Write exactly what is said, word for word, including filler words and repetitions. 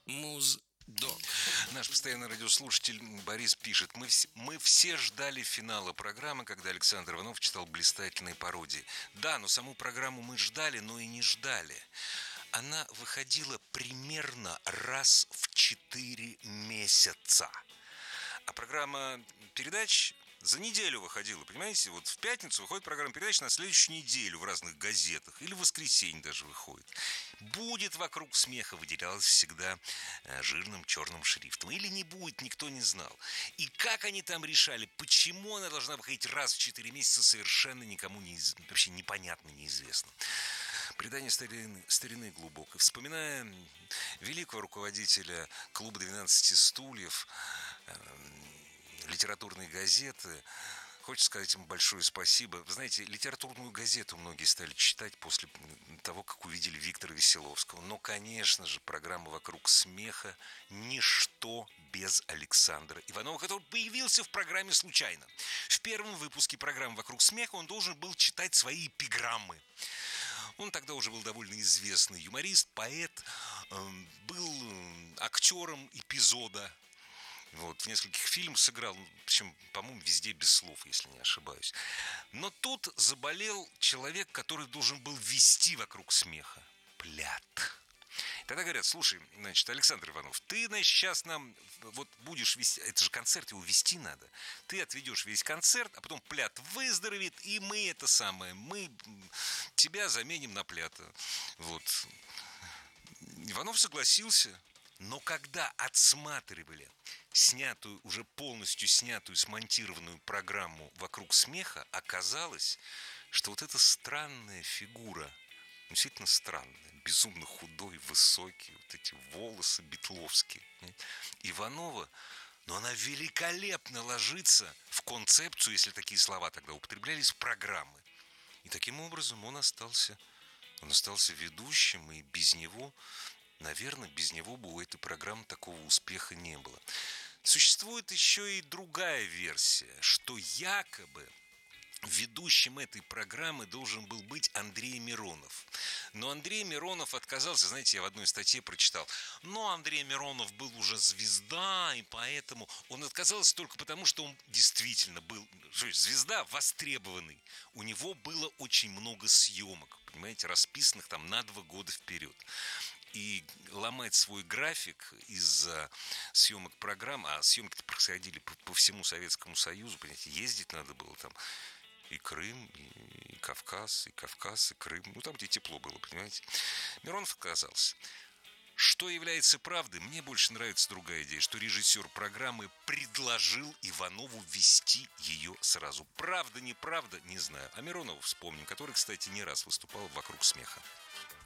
Муз-док. Наш постоянный радиослушатель Борис пишет: мы, вс- мы все ждали финала программы, когда Александр Иванов читал блистательные пародии. Да, но саму программу мы ждали, но и не ждали. Она выходила примерно раз в четыре месяца. А программа передач за неделю выходила, понимаете? Вот в пятницу выходит программа передач на следующую неделю в разных газетах. Или в воскресенье даже выходит. Будет вокруг смеха выделялась всегда э, жирным черным шрифтом. Или не будет, никто не знал. И как они там решали, почему она должна выходить раз в четыре месяца, совершенно никому не, вообще непонятно, неизвестно. Предание старины, старины глубокой. Вспоминая великого руководителя клуба двенадцати стульев, э, литературной газеты, хочется сказать ему большое спасибо. Вы знаете, литературную газету многие стали читать после того, как увидели Виктора Веселовского. Но, конечно же, программа «Вокруг смеха» – ничто без Александра Иванова, который появился в программе случайно. В первом выпуске программы «Вокруг смеха» он должен был читать свои эпиграммы. Он тогда уже был довольно известный юморист, поэт, был актером эпизода. Вот, в нескольких фильмах сыграл, причем, по-моему, везде без слов, если не ошибаюсь. Но тут заболел человек, который должен был вести «Вокруг смеха». Пляд. Тогда говорят: слушай, значит, Александр Иванов, ты, значит, сейчас нам вот будешь вести, это же концерт, его вести надо. Ты отведешь весь концерт, а потом Пляд выздоровеет, и мы это самое, мы тебя заменим на Пляда. Вот. Иванов согласился. Но когда отсматривали снятую, уже полностью снятую, смонтированную программу «Вокруг смеха», оказалось, что вот эта странная фигура, действительно странная, безумно худой, высокий, вот эти волосы битловские, Иванова, но она великолепно ложится в концепцию, если такие слова тогда употреблялись, программы. И таким образом он остался, он остался ведущим, и без него... Наверное, без него бы у этой программы такого успеха не было. Существует еще и другая версия, что якобы ведущим этой программы должен был быть Андрей Миронов. Но Андрей Миронов отказался. Знаете, я в одной статье прочитал: но Андрей Миронов был уже звезда, и поэтому он отказался только потому, что он действительно был, что есть, звезда, востребованный. У него было очень много съемок, понимаете, расписанных там на два года вперед. И ломать свой график из-за съемок программ, а съемки происходили по, по всему Советскому Союзу, понимаете, ездить надо было там и Крым, и, и Кавказ, и Кавказ, и Крым, ну там, где тепло было, понимаете. Миронов отказался. Что является правдой? Мне больше нравится другая идея, что режиссер программы предложил Иванову вести ее сразу. Правда, неправда, не знаю. А Миронова вспомним, который, кстати, не раз выступал «Вокруг смеха».